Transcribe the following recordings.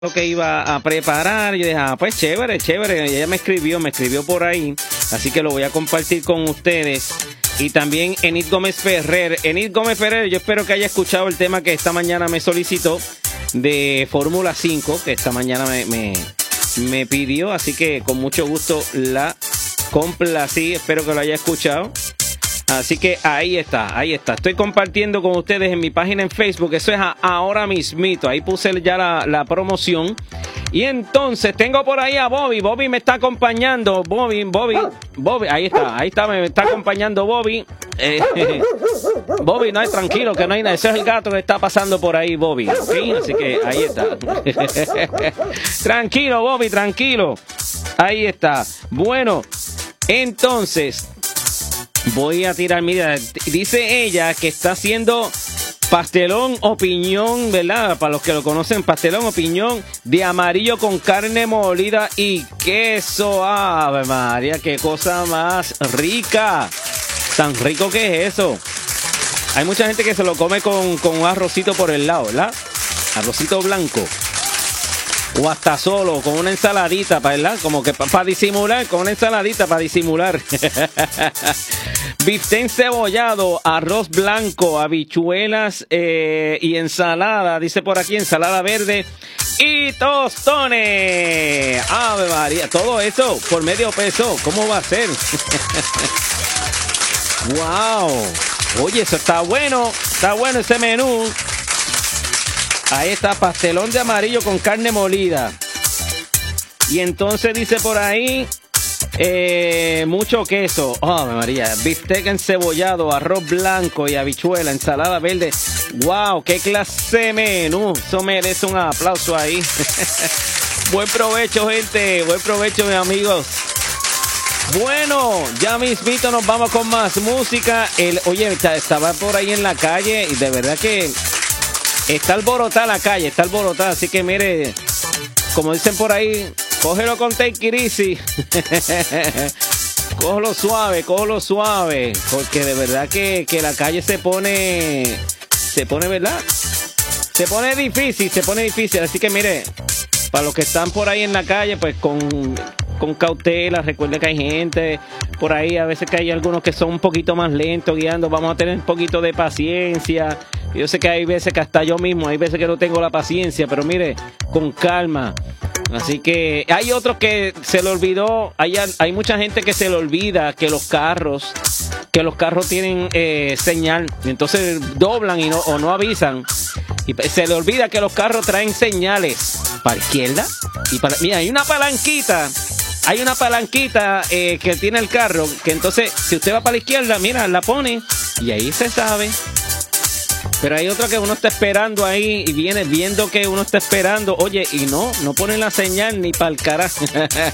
lo que iba a preparar. Yo dije, pues chévere, chévere. Y ella me escribió por ahí. Así que lo voy a compartir con ustedes. Y también Enid Gómez Ferrer. Enid Gómez Ferrer, yo espero que haya escuchado el tema que esta mañana me solicitó de Fórmula 5, que esta mañana me pidió. Así que con mucho gusto la complací. Espero que lo haya escuchado. Así que ahí está, ahí está. Estoy compartiendo con ustedes en mi página en Facebook. Eso es ahora mismito. Ahí puse ya la promoción. Y entonces tengo por ahí a Bobby. Bobby me está acompañando. Bobby. Ahí está, me está acompañando Bobby. Bobby, no hay tranquilo, que no hay nada. Ese es el gato que está pasando por ahí, Bobby. ¿Sí? Así que ahí está. Tranquilo, Bobby, tranquilo. Ahí está. Bueno, entonces voy a tirar, mira, dice ella que está haciendo pastelón o piñón, ¿verdad? Para los que lo conocen, pastelón o piñón de amarillo con carne molida y queso. ¡Ave María, qué cosa más rica! Tan rico que es eso. Hay mucha gente que se lo come con un arrocito por el lado, ¿verdad? Arrocito blanco. O hasta solo, con una ensaladita, ¿verdad? Como que para disimular, con una ensaladita para disimular. Bistec cebollado, arroz blanco, habichuelas y ensalada. Dice por aquí, ensalada verde y tostones. ¡Ave María! Todo eso por $medio. ¿Cómo va a ser? ¡Wow! Oye, eso está bueno. Está bueno ese menú. Ahí está, pastelón de amarillo con carne molida. Y entonces dice por ahí, mucho queso. Oh, María, bistec encebollado, arroz blanco y habichuela, ensalada verde. ¡Wow! ¡Qué clase de menú! Eso merece un aplauso ahí. Buen provecho, gente. Buen provecho, mis amigos. Bueno, ya mismito nos vamos con más música. Oye, estaba por ahí en la calle y de verdad que está alborotada la calle, está alborotada, así que mire, como dicen por ahí, cógelo con take it easy. Cógelo suave, porque de verdad que la calle se pone, ¿verdad? Se pone difícil, así que mire, para los que están por ahí en la calle, pues con cautela, recuerde que hay gente por ahí, a veces que hay algunos que son un poquito más lentos guiando, vamos a tener un poquito de paciencia. Yo sé que hay veces que hasta yo mismo, hay veces que no tengo la paciencia, pero mire, con calma. Así que hay otros que se le olvidó, hay mucha gente que se le olvida que los carros tienen señal, y entonces doblan o no avisan. Y se le olvida que los carros traen señales para izquierda y para... Mira, hay una palanquita que tiene el carro, que entonces si usted va para la izquierda, mira, la pone y ahí se sabe. Pero hay otro que uno está esperando ahí y viene viendo que uno está esperando. Oye, y no ponen la señal ni para el carajo.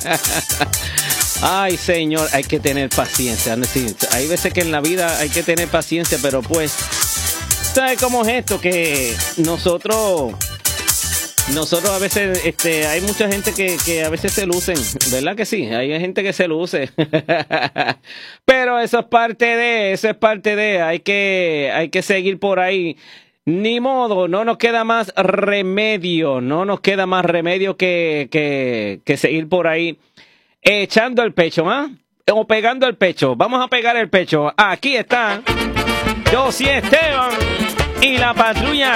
Ay, señor, hay que tener paciencia. Hay veces que en la vida hay que tener paciencia, pero pues, ¿sabes cómo es esto? Que nosotros a veces, hay mucha gente que a veces se lucen, ¿verdad que sí? Hay gente que se luce. Pero eso es parte de, hay que seguir por ahí. Ni modo, no nos queda más remedio que seguir por ahí echando el pecho, ¿ah? O pegando el pecho. Vamos a pegar el pecho. Aquí está Josie Esteban y la patrulla